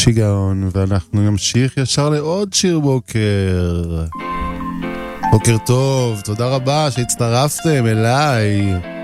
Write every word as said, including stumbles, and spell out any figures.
שיגעון, ואנחנו נמשיך ישר לעוד שיר בוקר. בוקר טוב, תודה רבה שהצטרפתם אליי.